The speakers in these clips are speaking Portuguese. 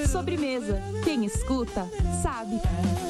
Sobremesa. Quem escuta, sabe.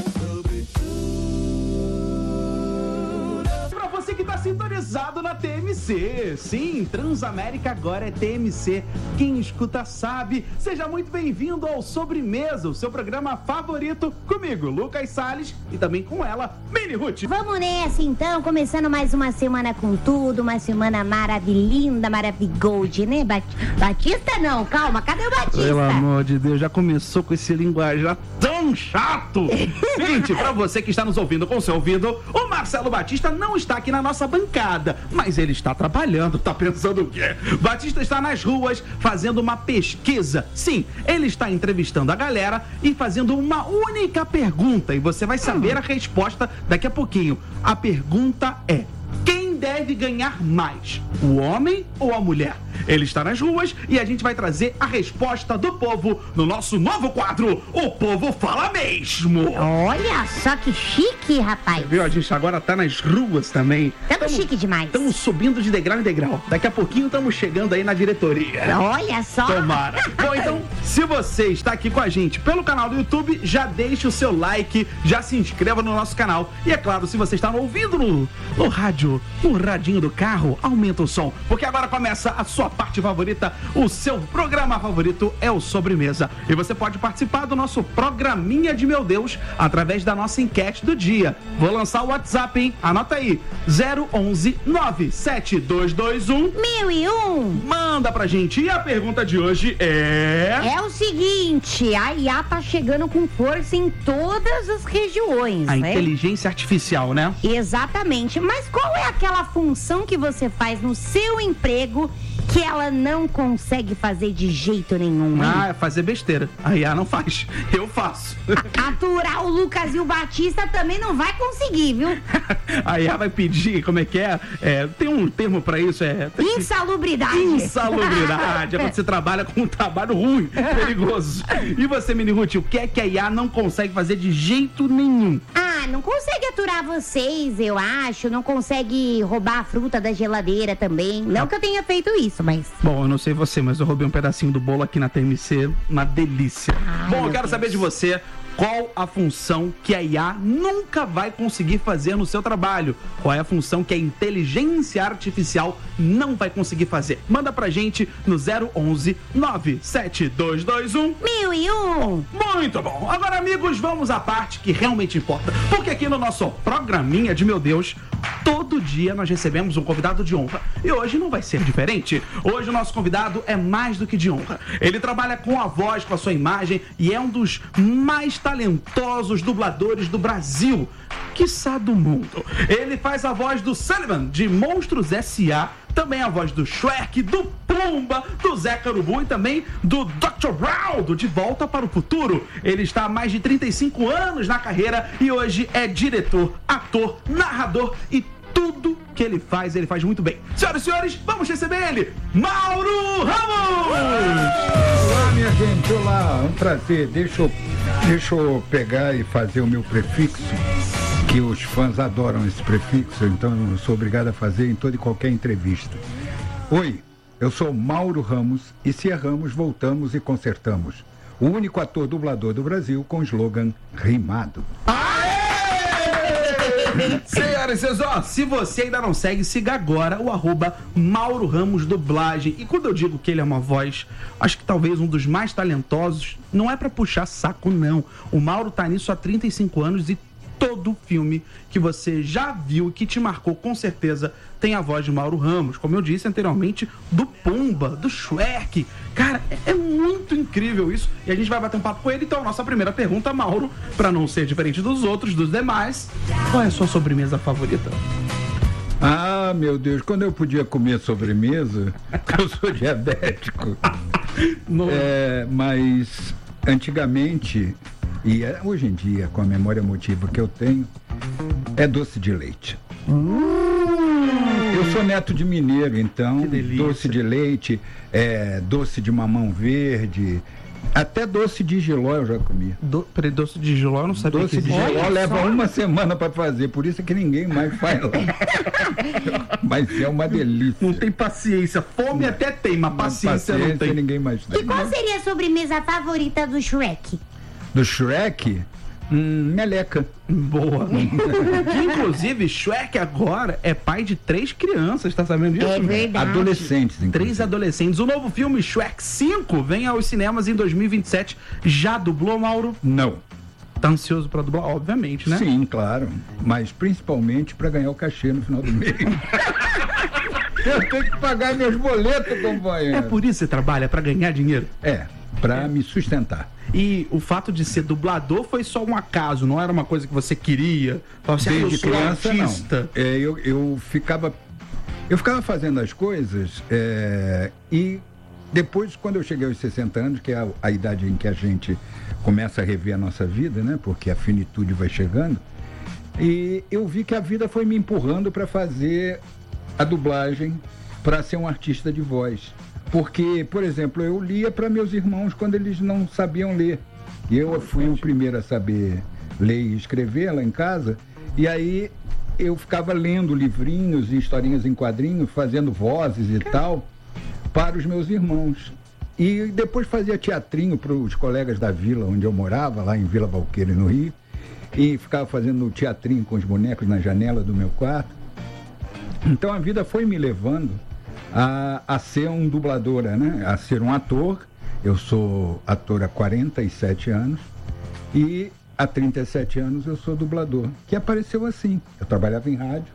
Você que está sintonizado na TMC. Sim, Transamérica agora é TMC. Quem escuta sabe. Seja muito bem-vindo ao Sobremesa, o seu programa favorito, comigo, Lucas Salles, e também com ela, Mini Ruth. Vamos nessa então, começando mais uma semana com tudo, uma semana maravilhinda, maravigold, né? Batista não, calma, cadê o Batista? Pelo amor de Deus, já começou com esse linguajar tão chato. Gente, pra você que está nos ouvindo com seu ouvido, o Marcelo Batista não está aqui na nossa bancada, mas ele está trabalhando. Tá pensando o quê? Batista está nas ruas fazendo uma pesquisa. Sim, ele está entrevistando a galera e fazendo uma única pergunta, e você vai saber a resposta daqui a pouquinho. A pergunta é: quem deve ganhar mais, o homem ou a mulher? Ele está nas ruas e a gente vai trazer a resposta do povo no nosso novo quadro, O Povo Fala Mesmo. Olha só que chique, rapaz. Viu? A gente agora tá nas ruas também. Estamos chique demais. Estamos subindo de degrau em degrau. Daqui a pouquinho estamos chegando aí na diretoria. Olha só. Tomara. Bom, então, se você está aqui com a gente pelo canal do YouTube, já deixe o seu like, já se inscreva no nosso canal. E é claro, se você está ouvindo no rádio, no radinho do carro, aumenta o som, porque agora começa a sua parte favorita, o seu programa favorito é o Sobremesa. E você pode participar do nosso programinha de meu Deus através da nossa enquete do dia. Vou lançar o WhatsApp, hein? Anota aí, 011 97221 1001. Manda pra gente. E a pergunta de hoje é... É o seguinte, a IA tá chegando com força em todas as regiões, a né? inteligência artificial, né? Exatamente, mas qual é aquela função que você faz no seu emprego que ela não consegue fazer de jeito nenhum, hein? É fazer besteira. A IA não faz, eu faço. Aturar o Lucas e o Batista também não vai conseguir, viu? A IA vai pedir, como é que é? Tem um termo pra isso, Insalubridade. Insalubridade, é quando você trabalha com um trabalho ruim, perigoso. E você, Mini Ruth, o que é que a IA não consegue fazer de jeito nenhum? Não consegue aturar vocês, eu acho. Não consegue roubar a fruta da geladeira também. Não que eu tenha feito isso, mas... Bom, eu não sei você, mas eu roubei um pedacinho do bolo aqui na TMC. Uma delícia. Bom, eu quero saber de você... Qual a função que a IA nunca vai conseguir fazer no seu trabalho? Qual é a função que a inteligência artificial não vai conseguir fazer? Manda pra gente no 011 97221 1001. Muito bom. Agora, amigos, vamos à parte que realmente importa. Porque aqui no nosso programinha de meu Deus, todo dia nós recebemos um convidado de honra. E hoje não vai ser diferente. Hoje o nosso convidado é mais do que de honra. Ele trabalha com a voz, com a sua imagem e é um dos mais talentosos dubladores do Brasil, quiçá do mundo. Ele faz a voz do Sullivan, de Monstros S.A., também a voz do Shrek, do Pumba, do Zeca Urubu e também do Dr. Brown, do De Volta para o Futuro. Ele está há mais de 35 anos na carreira e hoje é diretor, ator, narrador e tudo que ele faz muito bem. Senhoras e senhores, vamos receber ele, Mauro Ramos! Olá, minha gente, olá, um prazer. Deixa eu pegar e fazer o meu prefixo, que os fãs adoram esse prefixo, então eu sou obrigado a fazer em toda e qualquer entrevista. Oi, eu sou Mauro Ramos e se erramos, voltamos e consertamos. O único ator dublador do Brasil com slogan rimado. Senhoras e senhores, se você ainda não segue, siga agora o @Mauro Ramos Dublagem. E quando eu digo que ele é uma voz, acho que talvez um dos mais talentosos, não é pra puxar saco, não. O Mauro tá nisso há 35 anos e todo filme que você já viu e que te marcou, com certeza, tem a voz de Mauro Ramos. Como eu disse anteriormente, do Pumba, do Shrek. Cara, é muito incrível isso. E a gente vai bater um papo com ele. Então, a nossa primeira pergunta, Mauro, pra não ser diferente dos outros, dos demais, qual é a sua sobremesa favorita? Ah, meu Deus, quando eu podia comer sobremesa, eu sou diabético. Mas antigamente, e hoje em dia, com a memória emotiva que eu tenho, é doce de leite. Eu sou neto de mineiro, então doce de leite, doce de mamão verde, Até doce de giló eu já comi. Peraí, doce de giló eu não sabia. Doce de giló leva uma semana para fazer, por isso é que ninguém mais faz lá. Mas é uma delícia. Não tem paciência. Fome até tem, mas paciência não tem. Ninguém mais tem. E qual seria a sobremesa favorita do Shrek? Do Shrek? Meleca. Boa. Que, inclusive, Shrek agora é pai de 3 crianças, tá sabendo disso? É verdade. Adolescentes, inclusive. 3 adolescentes. O novo filme Shrek 5 vem aos cinemas em 2027. Já dublou, Mauro? Não. Tá ansioso pra dublar? Obviamente, né? Sim, claro. Mas principalmente pra ganhar o cachê no final do mês. Eu tenho que pagar meus boletos, companheiro. É por isso que você trabalha, pra ganhar dinheiro? Pra me sustentar. E o fato de ser dublador foi só um acaso, não era uma coisa que você queria? Desde criança, não. Eu ficava fazendo as coisas e depois, quando eu cheguei aos 60 anos, que é a idade em que a gente começa a rever a nossa vida, né? Porque a finitude vai chegando, e eu vi que a vida foi me empurrando para fazer a dublagem, para ser um artista de voz. Porque, por exemplo, eu lia para meus irmãos quando eles não sabiam ler. E eu fui o primeiro a saber ler e escrever lá em casa. E aí eu ficava lendo livrinhos e historinhas em quadrinhos, fazendo vozes e tal, para os meus irmãos. E depois fazia teatrinho para os colegas da vila onde eu morava, lá em Vila Valqueira, no Rio. E ficava fazendo teatrinho com os bonecos na janela do meu quarto. Então a vida foi me levando a ser um dublador, né? A ser um ator. Eu sou ator há 47 anos e há 37 anos eu sou dublador, que apareceu assim. Eu trabalhava em rádio,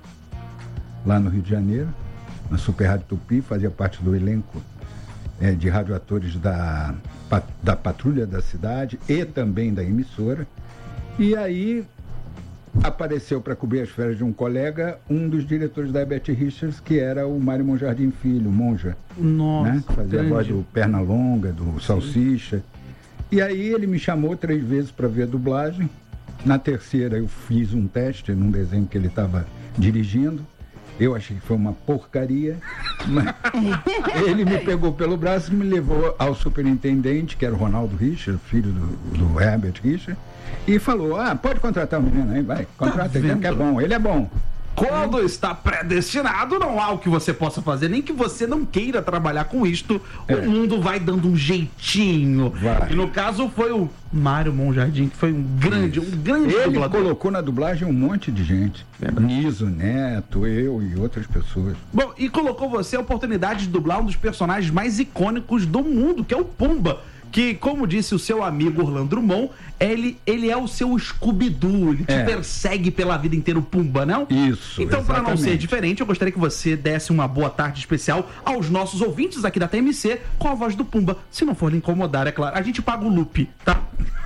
lá no Rio de Janeiro, na Super Rádio Tupi, fazia parte do elenco de radioatores da Patrulha da Cidade e também da emissora. E aí apareceu para cobrir as férias de um colega, um dos diretores da Herbert Richards, que era o Mário Monjardim Filho, Monja. Nossa, né? Fazia a voz do Pernalonga, do Salsicha. E aí ele me chamou 3 vezes para ver a dublagem. Na terceira eu fiz um teste num desenho que ele estava dirigindo. Eu achei que foi uma porcaria, mas ele me pegou pelo braço e me levou ao superintendente, que era o Ronaldo Richard, filho do Herbert Richard, e falou: pode contratar o menino aí, vai, contrata ele, que é bom, ele é bom. Quando está predestinado, não há o que você possa fazer, nem que você não queira trabalhar com isto, o mundo vai dando um jeitinho. Vai. E no caso foi o Mário Monjardim, que foi um grande ele dublador. Colocou na dublagem um monte de gente. Niso, Neto, eu e outras pessoas. Bom, e colocou você a oportunidade de dublar um dos personagens mais icônicos do mundo, que é o Pumba. Que, como disse o seu amigo Orlando Drummond, ele é o seu Scooby-Doo, ele te persegue pela vida inteira, o Pumba, não? Isso, então, para não ser diferente, eu gostaria que você desse uma boa tarde especial aos nossos ouvintes aqui da TMC com a voz do Pumba. Se não for lhe incomodar, é claro. A gente paga o loop, tá?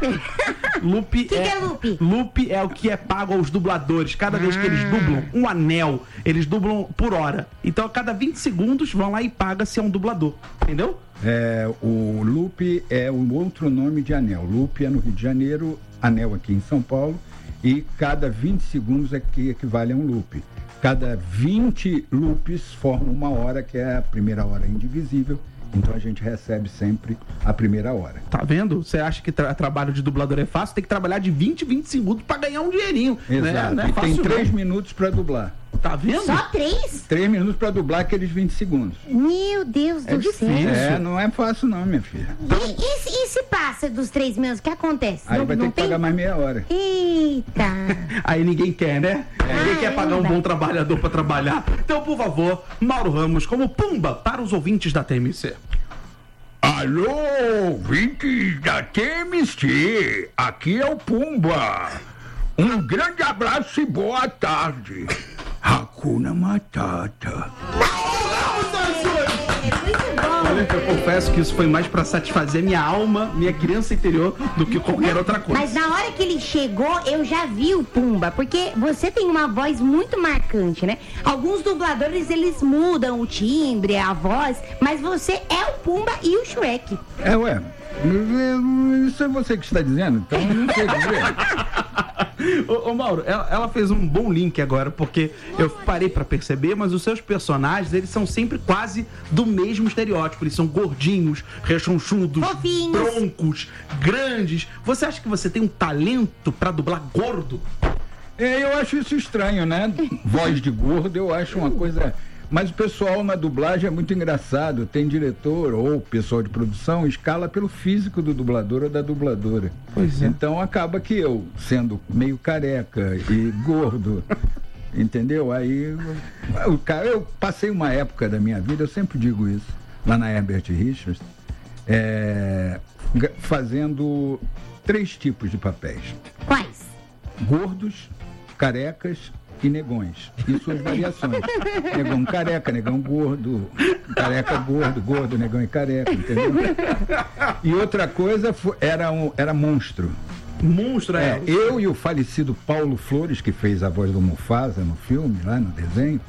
Loop que é loop? Loop é o que é pago aos dubladores. Cada vez que eles dublam um anel, eles dublam por hora. Então, a cada 20 segundos, vão lá e paga se é um dublador. Entendeu? O loop é um outro nome de anel. Loop é no Rio de Janeiro, anel aqui em São Paulo, e cada 20 segundos é que equivale a um loop. Cada 20 loops formam uma hora, que é a primeira hora indivisível. Então a gente recebe sempre a primeira hora. Tá vendo? Você acha que trabalho de dublador é fácil? Tem que trabalhar de 20 segundos pra ganhar um dinheirinho. Exato. Não é fácil, tem 3 não. minutos pra dublar. Tá vendo? Só 3? 3 minutos pra dublar aqueles 20 segundos. Meu Deus do difícil. céu. Não é fácil não, minha filha. E se passa dos 3 minutos, o que acontece? Aí vai ter que pagar mais meia hora. Eita. Aí ninguém quer, né? Ninguém quer pagar um bom trabalhador pra trabalhar. Então, por favor, Mauro Ramos como Pumba para os ouvintes da TMC. Alô, ouvintes da TMC, aqui é o Pumba. Um grande abraço e boa tarde. Hakuna Matata. Olha, eu confesso que isso foi mais pra satisfazer minha alma, minha criança interior, do que qualquer outra coisa. Mas na hora que ele chegou, eu já vi o Pumba, porque você tem uma voz muito marcante, né? Alguns dubladores, eles mudam o timbre, a voz, mas você é o Pumba e o Shrek. Isso é você que está dizendo? Então eu não sei dizer. Ô Mauro, ela fez um bom link agora, porque eu parei pra perceber, mas os seus personagens, eles são sempre quase do mesmo estereótipo. Eles são gordinhos, rechonchudos, Fofinhos, broncos, grandes. Você acha que você tem um talento pra dublar gordo? Eu acho isso estranho, né? Voz de gordo, eu acho uma coisa... Mas o pessoal na dublagem é muito engraçado. Tem diretor ou pessoal de produção, escala pelo físico do dublador ou da dubladora. Pois é. Então acaba que eu, sendo meio careca e gordo, entendeu? Aí eu passei uma época da minha vida, eu sempre digo isso, lá na Herbert Richards, fazendo 3 tipos de papéis. Quais? Gordos, carecas e negões. E suas variações. Negão careca, negão gordo, careca gordo, gordo, negão e careca, entendeu? E outra coisa era monstro. Monstro, Eu e o falecido Paulo Flores, que fez a voz do Mufasa no filme, lá no desenho,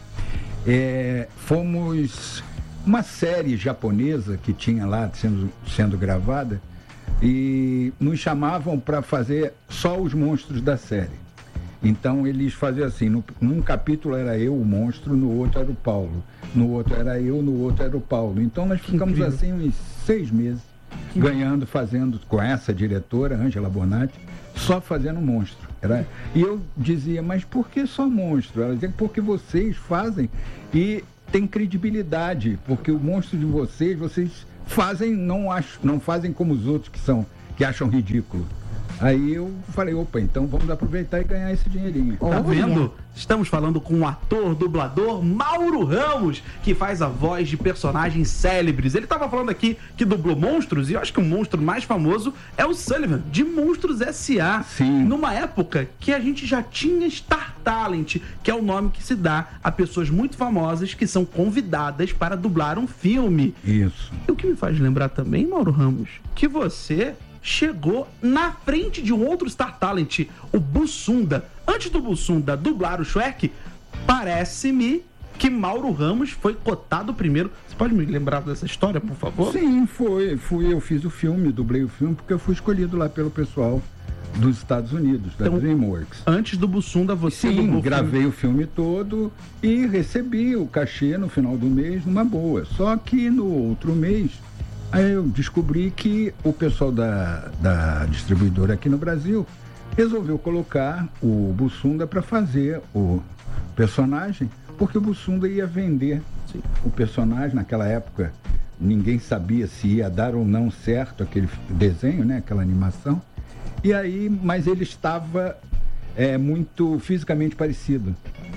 fomos uma série japonesa que tinha lá sendo gravada e nos chamavam para fazer só os monstros da série. Então eles faziam assim, num capítulo era eu o monstro, no outro era o Paulo, no outro era eu, no outro era o Paulo. Então nós ficamos assim uns 6 meses fazendo com essa diretora, Ângela Bonatti, só fazendo monstro. E eu dizia, mas por que só monstro? Ela dizia, porque vocês fazem e tem credibilidade, porque o monstro de vocês fazem, não fazem como os outros que acham ridículo. Aí eu falei, opa, então vamos aproveitar e ganhar esse dinheirinho. Tá vendo? Estamos falando com o ator, dublador Mauro Ramos, que faz a voz de personagens célebres. Ele estava falando aqui que dublou monstros, e eu acho que o monstro mais famoso é o Sullivan, de Monstros S.A. Sim. Numa época que a gente já tinha Star Talent, que é o nome que se dá a pessoas muito famosas que são convidadas para dublar um filme. Isso. E o que me faz lembrar também, Mauro Ramos, que você chegou na frente de um outro Star Talent, o Bussunda. Antes do Bussunda dublar o Shrek, parece-me que Mauro Ramos foi cotado primeiro. Você pode me lembrar dessa história, por favor? Sim, eu fiz o filme, dublei o filme, porque eu fui escolhido lá pelo pessoal dos Estados Unidos, da DreamWorks. Antes do Bussunda, você Sim, gravei o filme todo e recebi o cachê no final do mês numa boa. Só que no outro mês, aí eu descobri que o pessoal da distribuidora aqui no Brasil resolveu colocar o Bussunda para fazer o personagem, porque o Bussunda ia vender o personagem. Naquela época ninguém sabia se ia dar ou não certo aquele desenho, né, aquela animação. E aí, mas ele estava muito fisicamente parecido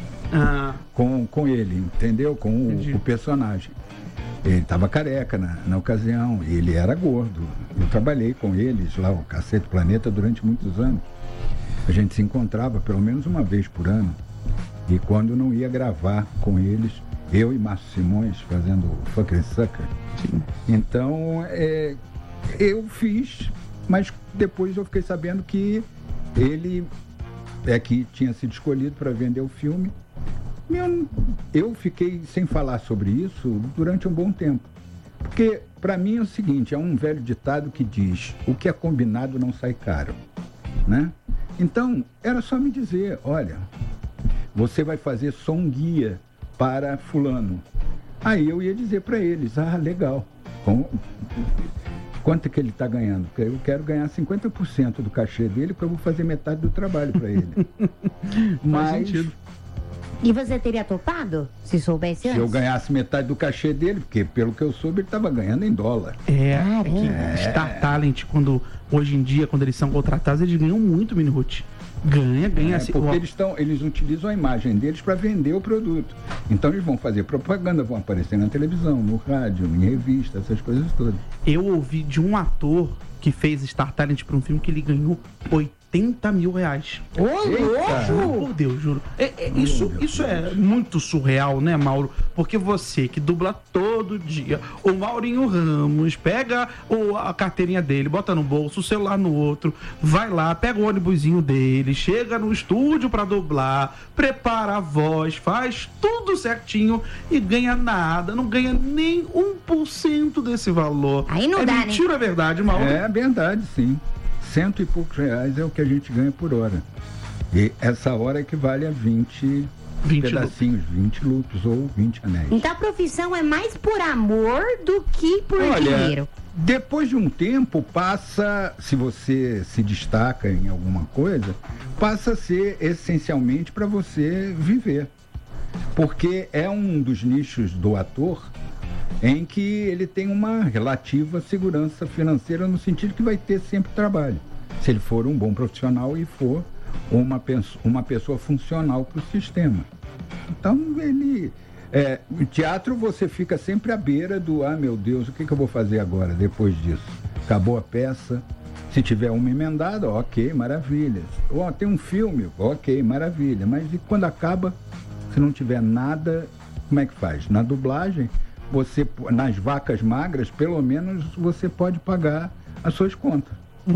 com ele, entendeu? Com o personagem. Ele estava careca na ocasião, e ele era gordo. Eu trabalhei com eles lá, o Cacete Planeta, durante muitos anos. A gente se encontrava pelo menos uma vez por ano. E quando não ia gravar com eles, eu e Márcio Simões fazendo o Fucker Sucker. Então, eu fiz, mas depois eu fiquei sabendo que ele que tinha sido escolhido para vender o filme. Eu fiquei sem falar sobre isso durante um bom tempo. Porque, para mim, é o seguinte, é um velho ditado que diz, o que é combinado não sai caro, né? Então, era só me dizer, olha, você vai fazer som guia para fulano. Aí eu ia dizer para eles, legal, quanto é que ele está ganhando? Porque eu quero ganhar 50% do cachê dele, porque eu vou fazer metade do trabalho para ele. Mas... E você teria topado, se soubesse antes? Se eu ganhasse metade do cachê dele, porque pelo que eu soube, ele estava ganhando em dólar. Star Talent, hoje em dia, quando eles são contratados, eles ganham muito, Mini Ruth. Ganha assim. Porque eles utilizam a imagem deles para vender o produto. Então eles vão fazer propaganda, vão aparecer na televisão, no rádio, em revista, essas coisas todas. Eu ouvi de um ator que fez Star Talent para um filme que ele ganhou 80 mil reais. Ô, louco! Por Deus, juro. Isso é muito surreal, né, Mauro? Porque você que dubla todo dia, o Maurinho Ramos pega a carteirinha dele, bota no bolso, o celular no outro, vai lá, pega o ônibusinho dele, chega no estúdio pra dublar, prepara a voz, faz tudo certinho e ganha nada, não ganha nem 1% desse valor. Aí não dá, mentira, né? É verdade, Mauro? É verdade, sim. 100 e poucos reais é o que a gente ganha por hora. E essa hora equivale a 20 pedacinhos, 20 loops ou 20 anéis. Então a profissão é mais por amor do que por dinheiro. Depois de um tempo passa, se você se destaca em alguma coisa, passa a ser essencialmente para você viver. Porque é um dos nichos do ator em que ele tem uma relativa segurança financeira, no sentido que vai ter sempre trabalho, se ele for um bom profissional e for uma pessoa funcional para o sistema. Então, no teatro você fica sempre à beira do, meu Deus, o que eu vou fazer agora, depois disso? Acabou a peça, se tiver uma emendada, ok, maravilha. Tem um filme, ok, maravilha. Mas e quando acaba, se não tiver nada, como é que faz? Na dublagem, nas vacas magras, pelo menos você pode pagar as suas contas.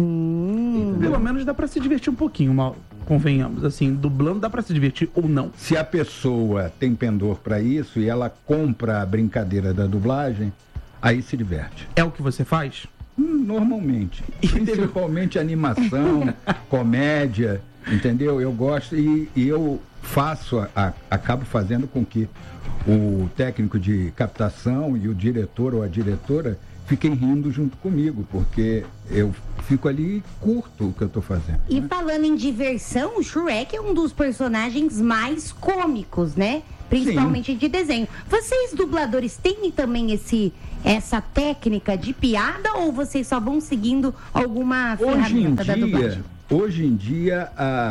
Pelo menos dá pra se divertir um pouquinho, Mauro. Convenhamos, assim, dublando dá pra se divertir ou não. Se a pessoa tem pendor pra isso e ela compra a brincadeira da dublagem, aí se diverte. É o que você faz? Normalmente. Principalmente animação, comédia, entendeu? Eu gosto e eu faço, acabo fazendo com que o técnico de captação e o diretor ou a diretora fiquem rindo junto comigo, porque eu fico ali e curto o que eu estou fazendo. E falando em diversão, o Shrek é um dos personagens mais cômicos, né? Principalmente Sim. de desenho. Vocês, dubladores, têm também essa técnica de piada ou vocês só vão seguindo alguma ferramenta da dublagem? Hoje em dia,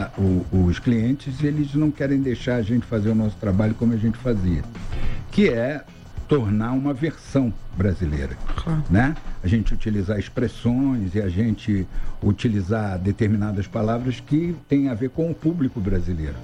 os clientes, eles não querem deixar a gente fazer o nosso trabalho como a gente fazia, que é tornar uma versão brasileira, né? A gente utilizar expressões e a gente utilizar determinadas palavras que têm a ver com o público brasileiro.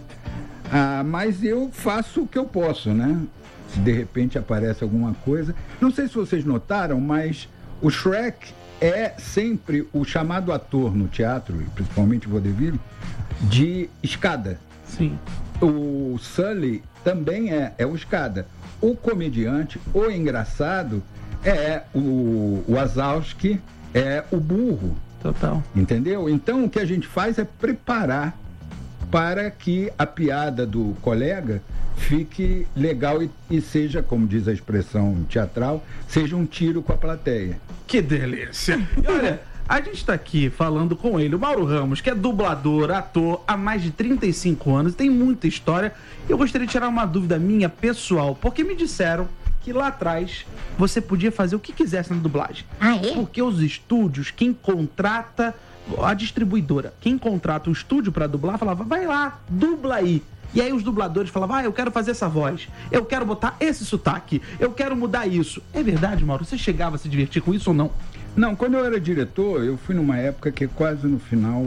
Mas eu faço o que eu posso, né? Se de repente aparece alguma coisa... Não sei se vocês notaram, mas o Shrek é sempre o chamado ator no teatro, principalmente o vaudeville, de escada. Sim. O Sully também é o escada. O comediante, o engraçado, é o Wazowski, é o burro. Total. Entendeu? Então, o que a gente faz é preparar para que a piada do colega fique legal e seja, como diz a expressão teatral, seja um tiro com a plateia. Que delícia! E olha, a gente está aqui falando com ele, o Mauro Ramos, que é dublador, ator há mais de 35 anos, tem muita história. Eu gostaria de tirar uma dúvida minha pessoal, porque me disseram que lá atrás você podia fazer o que quisesse na dublagem. Porque os estúdios, quem contrata, a distribuidora, quem contrata o estúdio para dublar, falava, vai lá, dubla aí. E aí os dubladores falavam, eu quero fazer essa voz, eu quero botar esse sotaque, eu quero mudar isso. É verdade, Mauro? Você chegava a se divertir com isso ou não? Não, quando eu era diretor, eu fui numa época que é quase no final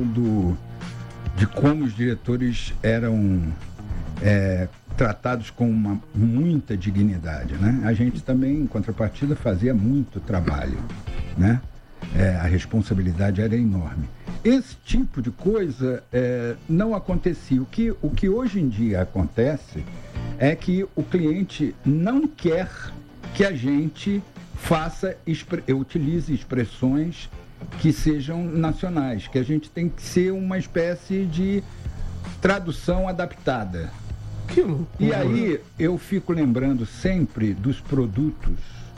de como os diretores eram tratados com muita dignidade, né? A gente também, em contrapartida, fazia muito trabalho, né? A responsabilidade era enorme. Esse tipo de coisa não acontecia. O que hoje em dia acontece é que o cliente não quer que a gente utilize expressões que sejam nacionais, que a gente tem que ser uma espécie de tradução adaptada. Que loucura. E aí eu fico lembrando sempre dos produtos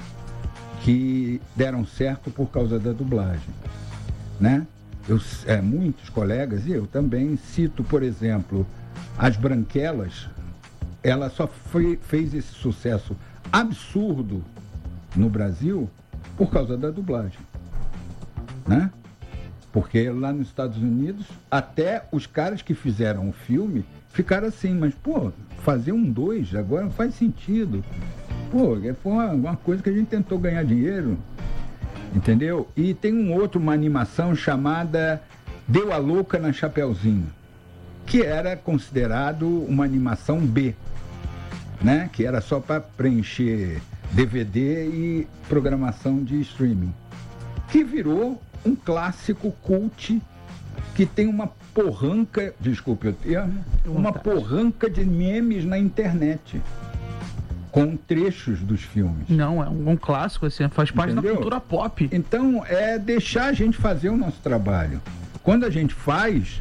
que deram certo por causa da dublagem, né? Muitos colegas, e eu também cito, por exemplo, As Branquelas. Ela só fez esse sucesso absurdo no Brasil por causa da dublagem, né? Porque lá nos Estados Unidos, até os caras que fizeram o filme ficaram assim, mas, fazer 2 agora não faz sentido. Foi uma coisa que a gente tentou ganhar dinheiro, entendeu? E tem uma animação chamada Deu a Louca na Chapeuzinho, que era considerado uma animação B, né? Que era só para preencher DVD e programação de streaming, que virou um clássico cult que tem uma porranca, desculpe o termo, uma porranca de memes na internet com trechos dos filmes. Não, é um clássico, assim, faz parte da cultura pop. Então, é deixar a gente fazer o nosso trabalho. Quando a gente faz,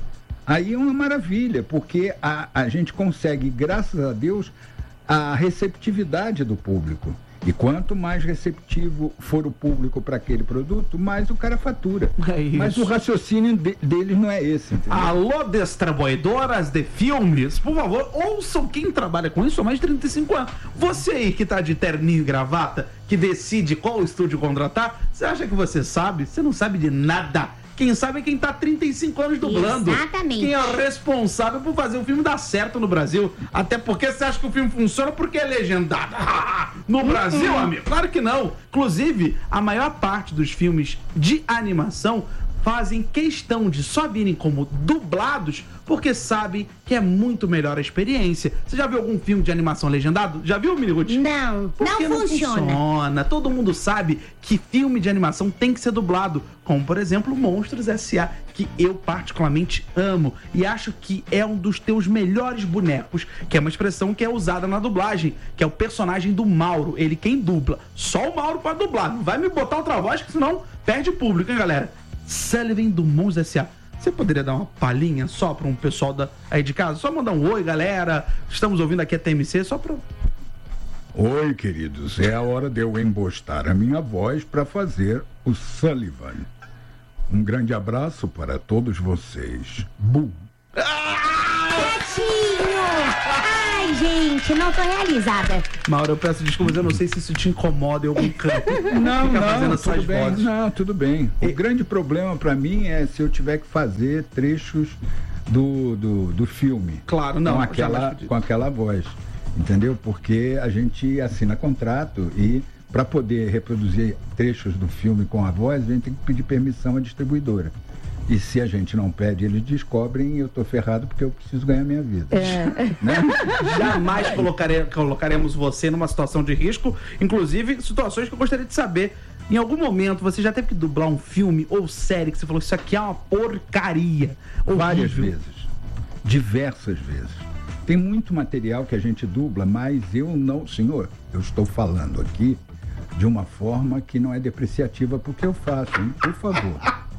Aí é uma maravilha, porque a gente consegue, graças a Deus, a receptividade do público. E quanto mais receptivo for o público para aquele produto, mais o cara fatura. É isso. Mas o raciocínio deles não é esse, entendeu? Alô, distribuidoras de filmes, por favor, ouçam quem trabalha com isso há mais de 35 anos. Você aí que tá de terninho e gravata, que decide qual estúdio contratar, você acha que você sabe? Você não sabe de nada. Quem sabe é quem tá há 35 anos dublando. Exatamente. Quem é o responsável por fazer o filme dar certo no Brasil. Até porque você acha que o filme funciona porque é legendado. No Brasil, amigo? Claro que não. Inclusive, a maior parte dos filmes de animação fazem questão de só virem como dublados porque sabem que é muito melhor a experiência. Você já viu algum filme de animação legendado? Já viu, Miniguti? Não, Porque não funciona. Todo mundo sabe que filme de animação tem que ser dublado, como por exemplo Monstros S.A., que eu particularmente amo e acho que é um dos teus melhores bonecos, que é uma expressão que é usada na dublagem, que é o personagem do Mauro, ele quem dubla. Só o Mauro pode dublar, não vai me botar outra voz, que senão perde público, hein, galera? Sullivan do Monstros S.A. Você poderia dar uma palhinha só para um pessoal aí de casa? Só mandar um oi, galera. Estamos ouvindo aqui a TMC, só para... Oi, queridos. É a hora de eu embostar a minha voz para fazer o Sullivan. Um grande abraço para todos vocês. Bum. Ai, gente, não tô realizada. Mauro, eu peço desculpas, eu não sei se isso te incomoda em algum canto. Não, fazendo tudo essas bem. vozes. Não, tudo bem. O grande problema para mim é se eu tiver que fazer trechos do filme. Claro, não. Com aquela voz. Entendeu? Porque a gente assina contrato e para poder reproduzir trechos do filme com a voz, a gente tem que pedir permissão à distribuidora. E se a gente não pede, eles descobrem e eu tô ferrado porque eu preciso ganhar minha vida. Né? Jamais colocaremos você numa situação de risco, inclusive situações que eu gostaria de saber. Em algum momento você já teve que dublar um filme ou série que você falou que isso aqui é uma porcaria? Várias vezes. Diversas vezes. Tem muito material que a gente dubla, mas eu não... Senhor, eu estou falando aqui de uma forma que não é depreciativa porque eu faço, hein? Por favor.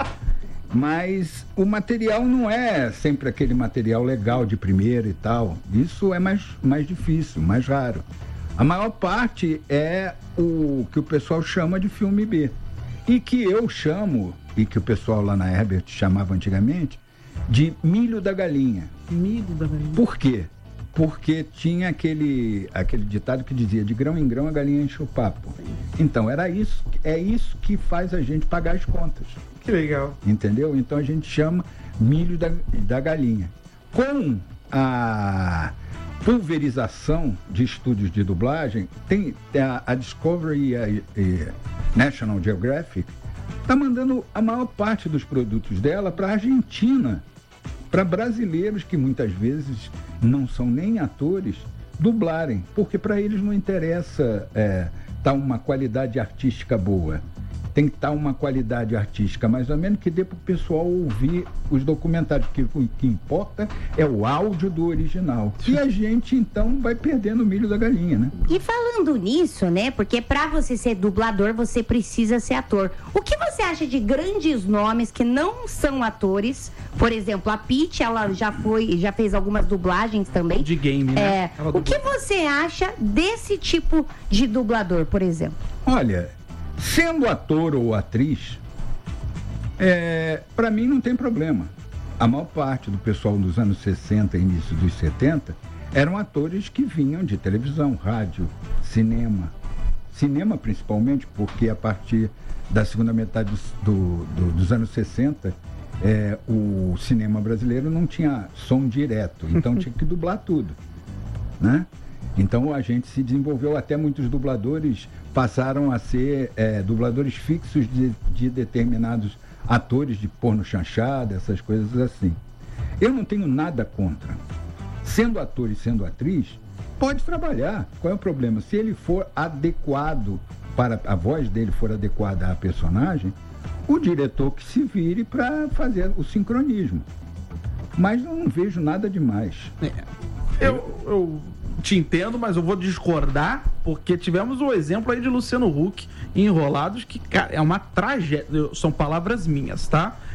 Mas o material não é sempre aquele material legal de primeira e tal. Isso é mais difícil, mais raro. A maior parte é o que o pessoal chama de filme B. E que eu chamo, e que o pessoal lá na Herbert chamava antigamente, de milho da galinha. Milho da galinha. Por quê? Porque tinha aquele ditado que dizia, de grão em grão a galinha enche o papo. Então, é isso que faz a gente pagar as contas. Que legal. Entendeu? Então a gente chama milho da galinha. Com a pulverização de estúdios de dublagem, tem a Discovery e National Geographic está mandando a maior parte dos produtos dela para a Argentina, para brasileiros que muitas vezes não são nem atores dublarem, porque para eles não interessa tá uma qualidade artística boa. Tem que estar uma qualidade artística mais ou menos que dê para o pessoal ouvir os documentários, porque o que importa é o áudio do original. E a gente, então, vai perdendo o milho da galinha, né? E falando nisso, né, porque para você ser dublador, você precisa ser ator. O que você acha de grandes nomes que não são atores? Por exemplo, a Pitty, ela já fez algumas dublagens também. De game, né? O que você acha desse tipo de dublador, por exemplo? Olha... Sendo ator ou atriz, para mim não tem problema. A maior parte do pessoal dos anos 60 e início dos 70 eram atores que vinham de televisão, rádio, cinema. Cinema principalmente, porque a partir da segunda metade dos anos 60, o cinema brasileiro não tinha som direto, então tinha que dublar tudo, né? Então a gente se desenvolveu, até muitos dubladores passaram a ser dubladores fixos de determinados atores de porno chanchada, essas coisas assim. Eu não tenho nada contra. Sendo ator e sendo atriz, pode trabalhar. Qual é o problema? Se ele for adequado, a voz dele for adequada à personagem, o diretor que se vire para fazer o sincronismo. Mas eu não vejo nada demais. Eu te entendo, mas eu vou discordar, porque tivemos o exemplo aí de Luciano Huck em Enrolados, que, cara, é uma tragédia. São palavras minhas, tá?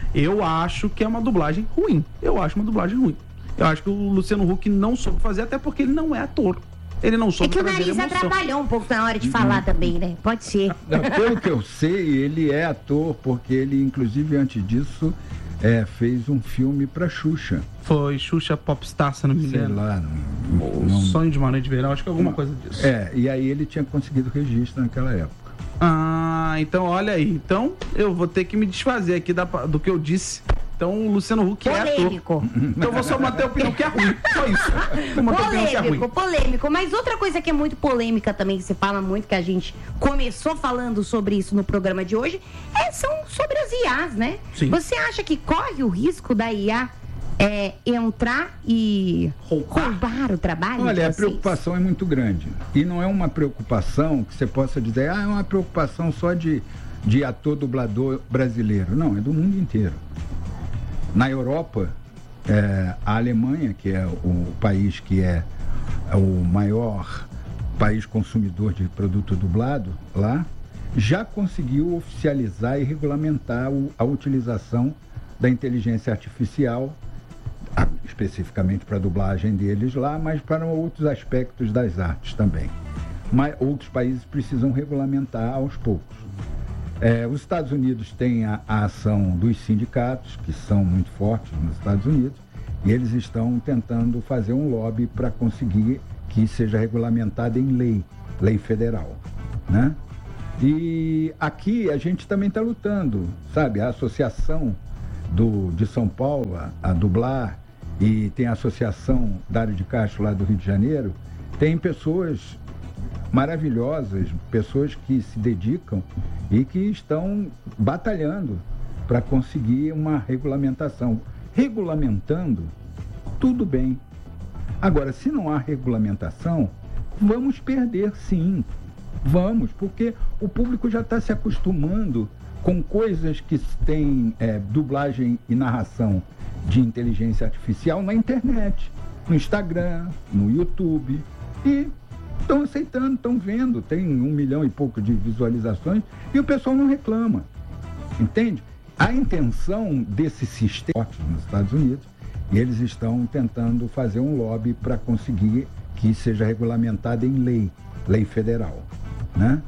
eu acho que é uma dublagem ruim. Eu acho que o Luciano Huck não soube fazer, até porque ele não é ator. Ele não soube fazer. É que o nariz atrapalhou um pouco na hora de falar também, né? Pode ser. Pelo que eu sei, ele é ator, porque ele, inclusive, antes disso, fez um filme pra Xuxa. Foi Xuxa Popstar, se não me engano. Sei lá. Sonho de uma Noite de Verão, acho que alguma coisa disso. E aí ele tinha conseguido registro naquela época. Ah, então olha aí. Então eu vou ter que me desfazer aqui do que eu disse. Então o Luciano Huck polêmico. É ator. Então eu vou só manter a opinião que é ruim. Só isso. Polêmico. Mas outra coisa que é muito polêmica também, que se fala muito, que a gente começou falando sobre isso no programa de hoje, são sobre as IAs, né? Sim. Você acha que corre o risco da IA entrar e roubar o trabalho? Olha, a preocupação é muito grande. E não é uma preocupação que você possa dizer, é uma preocupação só de ator dublador brasileiro. Não, é do mundo inteiro. Na Europa, a Alemanha, que é o país que é o maior país consumidor de produto dublado lá, já conseguiu oficializar e regulamentar a utilização da inteligência artificial, especificamente para a dublagem deles lá, mas para outros aspectos das artes também. Mas outros países precisam regulamentar aos poucos. Os Estados Unidos têm a ação dos sindicatos, que são muito fortes nos Estados Unidos, e eles estão tentando fazer um lobby para conseguir que seja regulamentado em lei federal, né? E aqui a gente também está lutando, sabe? A Associação de São Paulo, a Dublar, e tem a Associação Dário de Castro lá do Rio de Janeiro, tem pessoas maravilhosas, pessoas que se dedicam e que estão batalhando para conseguir uma regulamentação. Regulamentando, tudo bem. Agora, se não há regulamentação, vamos perder sim. Vamos, porque o público já está se acostumando com coisas que têm dublagem e narração de inteligência artificial na internet, no Instagram, no YouTube, e estão aceitando, estão vendo, tem 1 milhão e pouco de visualizações e o pessoal não reclama, entende? A intenção desse sistema nos Estados Unidos, e eles estão tentando fazer um lobby para conseguir que seja regulamentado em lei federal, né?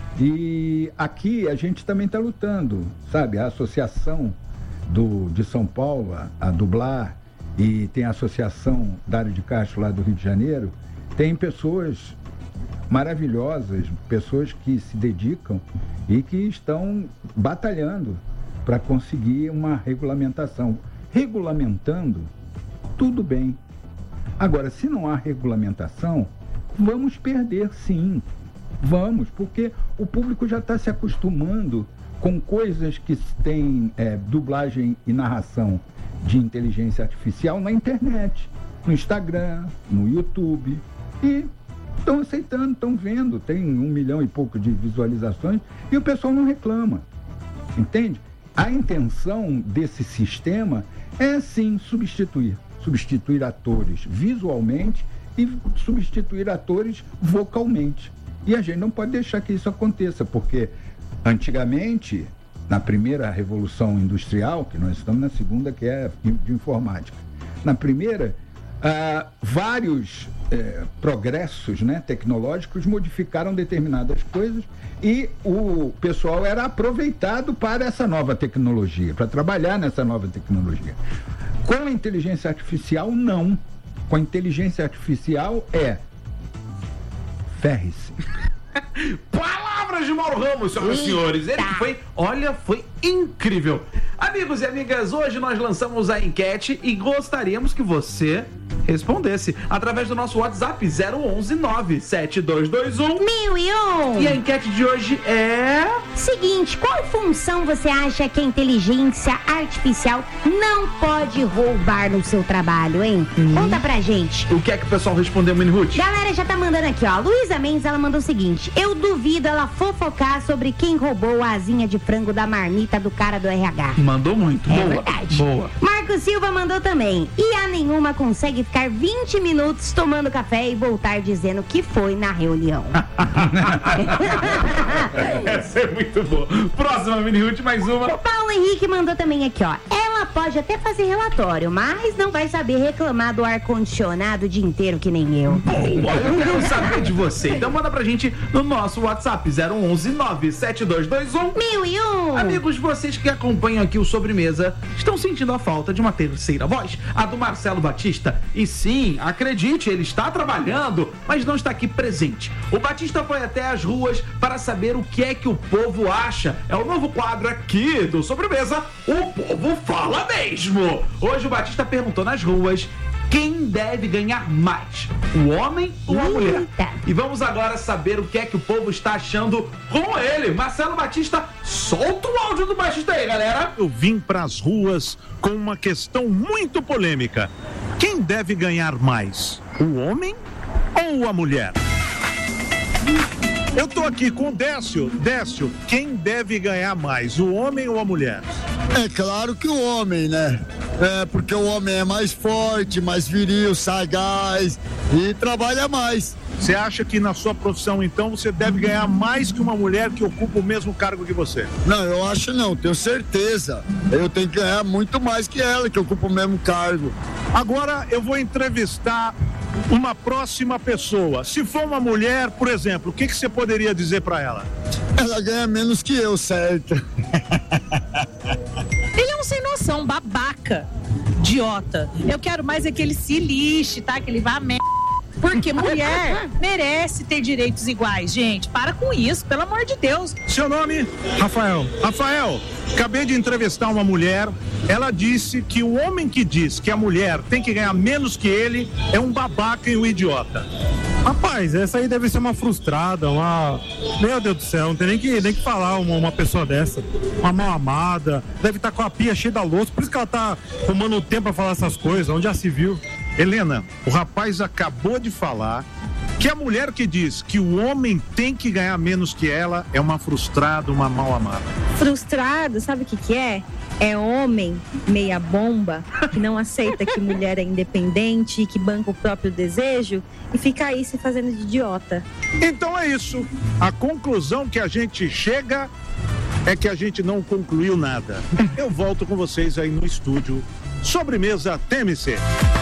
E aqui a gente também está lutando, sabe? A Associação de São Paulo, a Dublar, e tem a Associação Dário de Castro lá do Rio de Janeiro, tem pessoas maravilhosas, pessoas que se dedicam e que estão batalhando para conseguir uma regulamentação. Regulamentando, tudo bem. Agora, se não há regulamentação, vamos perder sim. Vamos, porque o público já está se acostumando com coisas que têm dublagem e narração de inteligência artificial na internet, no Instagram, no YouTube, e estão aceitando, estão vendo, tem 1 milhão e pouco de visualizações e o pessoal não reclama, entende? A intenção desse sistema é sim substituir atores visualmente e substituir atores vocalmente. E a gente não pode deixar que isso aconteça, porque antigamente, na primeira revolução industrial, que nós estamos na segunda, que é de informática, na primeira, vários progressos, né, tecnológicos modificaram determinadas coisas e o pessoal era aproveitado para essa nova tecnologia, para trabalhar nessa nova tecnologia. Com a inteligência artificial, não. Com a inteligência artificial ferre-se. Palavras de Mauro Ramos, senhoras e senhores. Ele foi incrível. Amigos e amigas, hoje nós lançamos a enquete e gostaríamos que você respondesse através do nosso WhatsApp 011 97221 1001. E a enquete de hoje é... Seguinte, qual função você acha que a inteligência artificial não pode roubar no seu trabalho, hein? Conta pra gente. O que é que o pessoal respondeu, Mini Ruth? Galera já tá mandando aqui, ó. Luísa Mendes, ela mandou o seguinte: eu duvido ela fofocar sobre quem roubou a asinha de frango da marmita do cara do RH. Mandou muito. É Boa. verdade. Boa. Marco Silva mandou também. E a nenhuma consegue consegue ficar 20 minutos tomando café e voltar dizendo que foi na reunião. Essa é muito boa. Próxima, Mini Ruth, mais uma. O Paulo Henrique mandou também aqui, ó. Ela pode até fazer relatório, mas não vai saber reclamar do ar-condicionado o dia inteiro que nem eu. Boa, eu quero saber de você. Então manda pra gente no nosso WhatsApp 011-97221-1001. Amigos, vocês que acompanham aqui o Sobremesa estão sentindo a falta de uma terceira voz, a do Marcelo Batista. E sim, acredite, ele está trabalhando, mas não está aqui presente. O Batista foi até as ruas para saber o que é que o povo acha. É o novo quadro aqui do Sobremesa, O Povo Fala Mesmo. Hoje o Batista perguntou nas ruas quem deve ganhar mais, o homem ou a mulher? E vamos agora saber o que é que o povo está achando com ele. Marcelo Batista, solta o áudio do Batista aí, galera. Eu vim pras ruas com uma questão muito polêmica. Quem deve ganhar mais, o homem ou a mulher? Eu tô aqui com o Décio. Décio, quem deve ganhar mais, o homem ou a mulher? É claro que o homem, né? Porque o homem é mais forte, mais viril, sagaz e trabalha mais. Você acha que na sua profissão, então, você deve ganhar mais que uma mulher que ocupa o mesmo cargo que você? Não, eu acho não, tenho certeza. Eu tenho que ganhar muito mais que ela, que ocupa o mesmo cargo. Agora eu vou entrevistar uma próxima pessoa. Se for uma mulher, por exemplo, o que você poderia dizer pra ela? Ela ganha menos que eu, certo? Ele é um sem noção, babaca, idiota. Eu quero mais é que ele se lixe, tá? Que ele vá a merda. Porque mulher merece ter direitos iguais, gente. Para com isso, pelo amor de Deus. Seu nome? Rafael. Rafael, acabei de entrevistar uma mulher. Ela disse que o homem que diz que a mulher tem que ganhar menos que ele é um babaca e um idiota. Rapaz, essa aí deve ser uma frustrada, Meu Deus do céu, não tem nem que falar uma pessoa dessa. Uma mal amada, deve estar com a pia cheia da louça, por isso que ela tá tomando tempo pra falar essas coisas, onde já se viu. Helena, o rapaz acabou de falar que a mulher que diz que o homem tem que ganhar menos que ela é uma frustrada, uma mal amada. Frustrado, sabe o que é? É homem meia bomba, que não aceita que mulher é independente, que banca o próprio desejo e fica aí se fazendo de idiota. Então é isso. A conclusão que a gente chega é que a gente não concluiu nada. Eu volto com vocês aí no estúdio. Sobremesa TMC.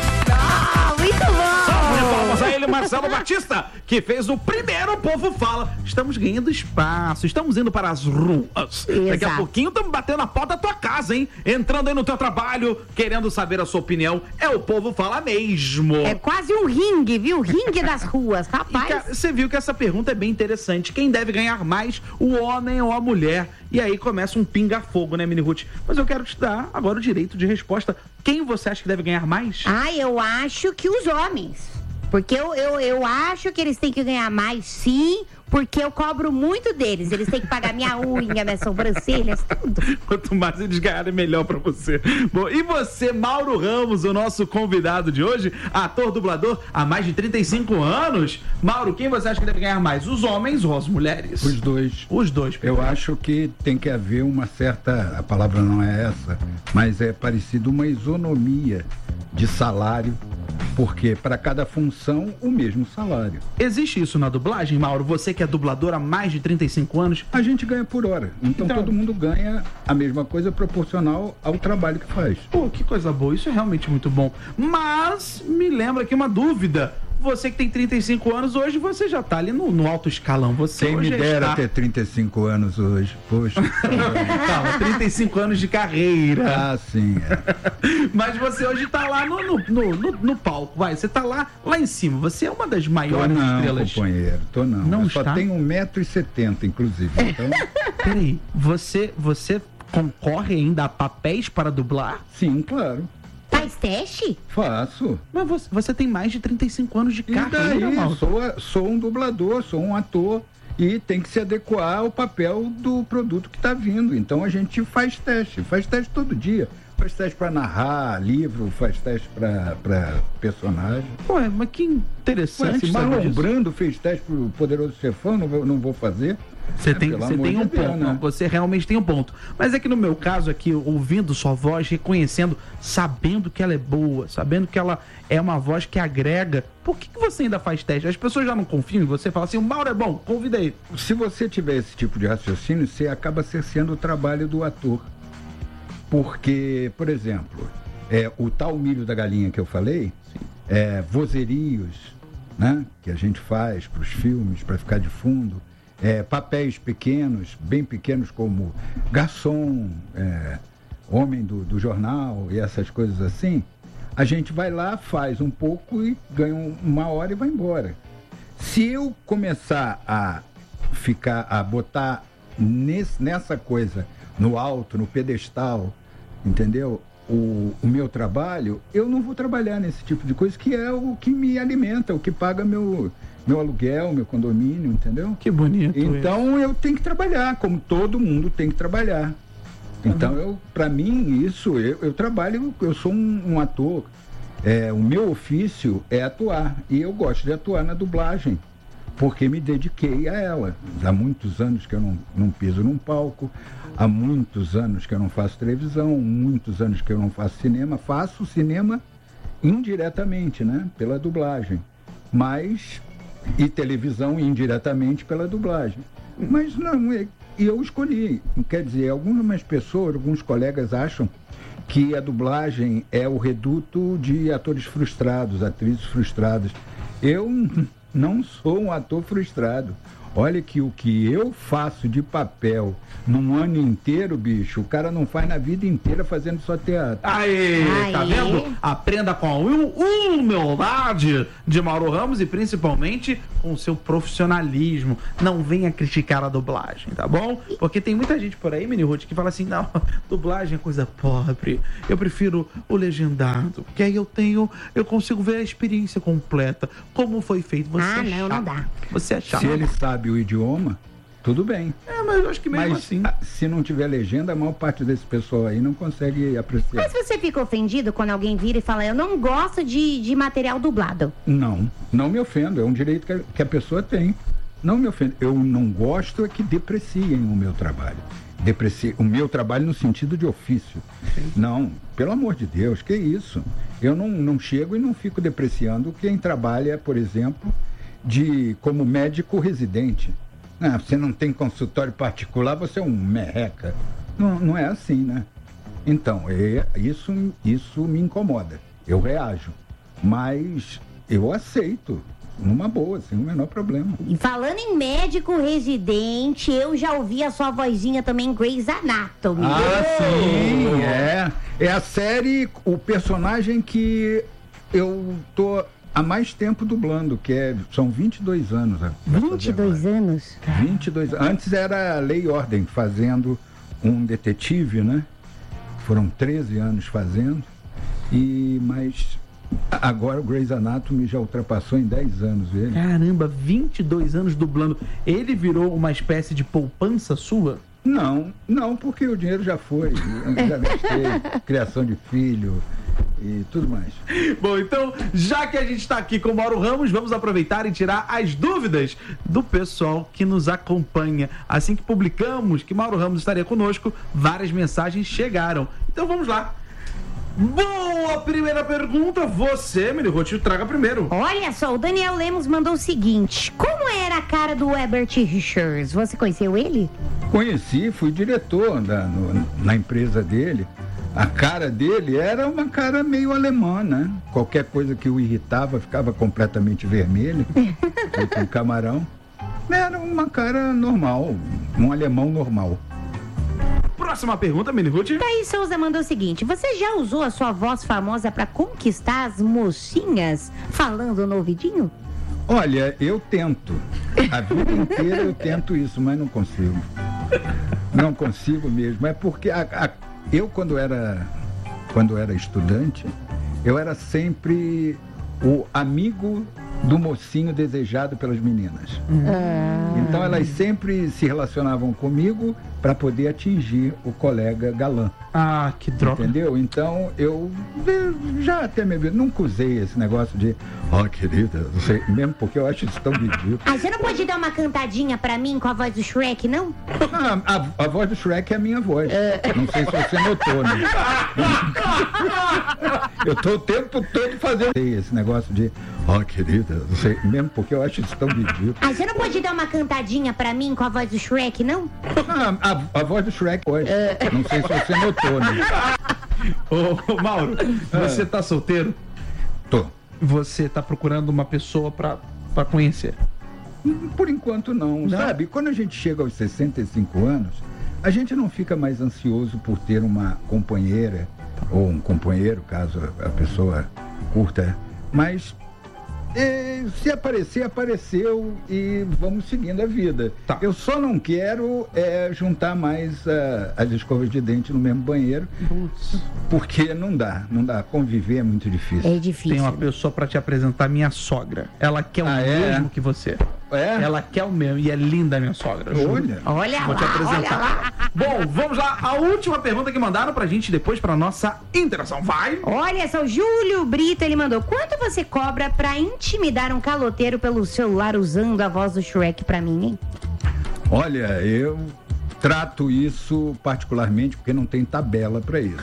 Muito bom! Vamos a ele, Marcelo Batista, que fez o primeiro Povo Fala. Estamos ganhando espaço, estamos indo para as ruas. Exato. Daqui a pouquinho estamos batendo na porta da tua casa, hein? Entrando aí no teu trabalho, querendo saber a sua opinião. É o Povo Fala mesmo. É quase um ringue, viu? Ringue das ruas, rapaz. E, cara, você viu que essa pergunta é bem interessante. Quem deve ganhar mais, o homem ou a mulher? E aí começa um pinga-fogo, né, Mini Ruth? Mas eu quero te dar agora o direito de resposta. Quem você acha que deve ganhar mais? Eu acho que os homens. Porque eu acho que eles têm que ganhar mais, sim, porque eu cobro muito deles. Eles têm que pagar minha unha, minhas sobrancelhas, tudo. Quanto mais eles ganharem, melhor pra você. Bom, e você, Mauro Ramos, o nosso convidado de hoje, ator, dublador, há mais de 35 anos. Mauro, quem você acha que deve ganhar mais, os homens ou as mulheres? Os dois. Os dois. Eu acho que tem que haver uma certa, a palavra não é essa, mas é parecido uma isonomia de salário, porque para cada função o mesmo salário. Existe isso na dublagem, Mauro? Você que é dublador há mais de 35 anos? A gente ganha por hora, então todo mundo ganha a mesma coisa proporcional ao trabalho que faz. Pô, que coisa boa, isso é realmente muito bom. Mas me lembra aqui uma dúvida. Você que tem 35 anos, hoje você já tá ali no alto escalão. Você Quem me dera ter 35 anos hoje. Poxa. Calma, 35 anos de carreira. Ah, sim. Mas você hoje tá lá no palco, vai. Você tá lá em cima. Você é uma das maiores estrelas. Companheiro, não. Não eu está? só tenho 1,70 m, inclusive. Então... Peraí, você concorre ainda a papéis para dublar? Sim, claro. Faz teste? Faço. Mas você tem mais de 35 anos de carreira, E daí, Mauro? sou um dublador, sou um ator e tem que se adequar ao papel do produto que está vindo. Então a gente faz teste todo dia. faz teste para narrar livro, faz teste para personagem. Ué, mas que interessante. Se Marlon Brando fez teste pro Poderoso Chefão, não vou fazer. Você tem um ponto, né? Você realmente tem um ponto. Mas é que no meu caso aqui, ouvindo sua voz, reconhecendo, sabendo que ela é boa, sabendo que ela é uma voz que agrega, por que você ainda faz teste? As pessoas já não confiam em você, falam assim, o Mauro é bom, convida aí. Se você tiver esse tipo de raciocínio, você acaba cerceando o trabalho do ator. Porque, por exemplo, o tal milho da galinha que eu falei, vozerios, né, que a gente faz para os filmes, para ficar de fundo, papéis pequenos, bem pequenos, como garçom, homem do jornal e essas coisas assim, a gente vai lá, faz um pouco e ganha uma hora e vai embora. Se eu começar a botar nessa coisa, no alto, no pedestal, entendeu? O meu trabalho, eu não vou trabalhar nesse tipo de coisa, que é o que me alimenta, o que paga meu aluguel, meu condomínio, entendeu? Que bonito. Então eu tenho que trabalhar, como todo mundo tem que trabalhar. Então, para mim, eu trabalho, eu sou um ator. O meu ofício é atuar. E eu gosto de atuar na dublagem, porque me dediquei a ela. Há muitos anos que eu não piso num palco, há muitos anos que eu não faço televisão, muitos anos que eu não faço cinema. Faço cinema indiretamente, né? Pela dublagem. E televisão indiretamente pela dublagem. Mas não, eu escolhi. Quer dizer, algumas pessoas, alguns colegas acham que a dublagem é o reduto de atores frustrados, atrizes frustradas. Eu não sou um ator frustrado. Olha que o que eu faço de papel num ano inteiro, bicho, o cara não faz na vida inteira fazendo só teatro. Aê, tá vendo? Aprenda com a humildade de Mauro Ramos e principalmente com o seu profissionalismo. Não venha criticar a dublagem, tá bom? Porque tem muita gente por aí, Mini Ruth, que fala assim, não, dublagem é coisa pobre, eu prefiro o legendado, porque aí eu consigo ver a experiência completa, como foi feito. Você não dá. Você é chato. Se ele sabe o idioma, tudo bem. Mas eu acho que mesmo assim. Se não tiver legenda, a maior parte desse pessoal aí não consegue apreciar. Mas você fica ofendido quando alguém vira e fala, eu não gosto de material dublado? Não me ofendo, é um direito que a pessoa tem. Não me ofendo. Eu não gosto é que depreciem o meu trabalho. O meu trabalho no sentido de ofício. Sim. Não, pelo amor de Deus, que isso? Eu não chego e não fico depreciando quem trabalha, por exemplo, como médico residente. Você não tem consultório particular, você é um merreca. Não é assim, né? Então, isso me incomoda. Eu reajo. Mas eu aceito, numa boa, sem o menor problema. E falando em médico residente, eu já ouvi a sua vozinha também em Grey's Anatomy. Sim, é a série, o personagem que eu tô há mais tempo dublando, são 22 anos. 22 anos? 22 anos. Antes era Lei e Ordem, fazendo um detetive, né? Foram 13 anos fazendo, mas agora o Grey's Anatomy já ultrapassou em 10 anos ele. Caramba, 22 anos dublando. Ele virou uma espécie de poupança sua? Não, porque o dinheiro já foi. Já gastei, criação de filho e tudo mais. Bom, então, já que a gente está aqui com o Mauro Ramos, vamos aproveitar e tirar as dúvidas do pessoal que nos acompanha. Assim que publicamos que Mauro Ramos estaria conosco, várias mensagens chegaram. Então vamos lá. Boa primeira pergunta, você, Mini Ruth, traga primeiro. Olha só, o Daniel Lemos mandou o seguinte: como era a cara do Herbert Richards? Você conheceu ele? Conheci, fui diretor na empresa dele. A cara dele era uma cara meio alemã, né? Qualquer coisa que o irritava ficava completamente vermelho, feito um camarão. Era uma cara normal, um alemão normal. Próxima pergunta, Mini Ruth. Thaís Souza mandou o seguinte: você já usou a sua voz famosa para conquistar as mocinhas falando no ouvidinho? Olha, eu tento. A vida inteira eu tento isso, mas não consigo. Não consigo mesmo. É porque eu, quando era estudante, eu era sempre o amigo do mocinho desejado pelas meninas. Então elas sempre se relacionavam comigo para poder atingir o colega galã. Ah, que droga. Entendeu? Então eu já até nunca usei esse negócio de querida, não sei, mesmo porque eu acho isso tão ridículo. Você não pode dar uma cantadinha pra mim com a voz do Shrek, não? A voz do Shrek é a minha voz. Não sei se você notou, né? Eu tô o tempo todo fazendo esse negócio de querida, não sei, mesmo porque eu acho isso tão ridículo. Você não pode dar uma cantadinha pra mim com a voz do Shrek, não? A voz do Shrek hoje. Não sei se você notou, né? Ô, Mauro, você tá solteiro? Tô. Você tá procurando uma pessoa pra conhecer? Por enquanto não, sabe? Quando a gente chega aos 65 anos, a gente não fica mais ansioso por ter uma companheira ou um companheiro, caso a pessoa curta, mas se aparecer, apareceu e vamos seguindo a vida. Tá. Eu só não quero juntar mais as escovas de dente no mesmo banheiro, porque não dá. Conviver é muito difícil. É difícil. Tem uma pessoa pra te apresentar, minha sogra. Ela quer o mesmo que você. Ela quer o mesmo. E é linda a minha sogra. Olha Vou te apresentar. Bom, vamos lá. A última pergunta que mandaram pra gente depois pra nossa interação. Vai! Olha só, o Júlio Brito, ele mandou: quanto você cobra pra intimidar um caloteiro pelo celular usando a voz do Shrek pra mim, hein? Olha, eu trato isso particularmente porque não tem tabela pra isso.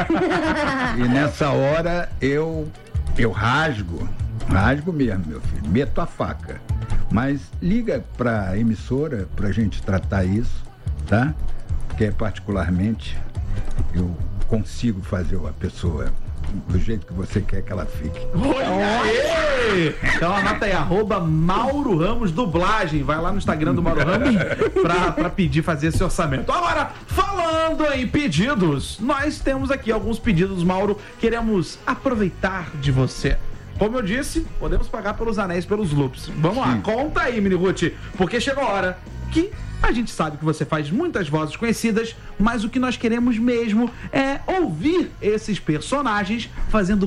E nessa hora eu rasgo mesmo, meu filho, meto a faca. Mas liga pra emissora pra gente tratar isso, tá? Porque particularmente eu consigo fazer a pessoa do jeito que você quer que ela fique. Olha aí! Então anota aí, @Mauro Ramos Dublagem. Vai lá no Instagram do Mauro Ramos pra pedir, fazer esse orçamento. Agora, falando em pedidos, nós temos aqui alguns pedidos, Mauro. Queremos aproveitar de você. Como eu disse, podemos pagar pelos anéis, pelos loops. Vamos lá, conta aí, Mini Ruth, porque chegou a hora que a gente sabe que você faz muitas vozes conhecidas, mas o que nós queremos mesmo é ouvir esses personagens fazendo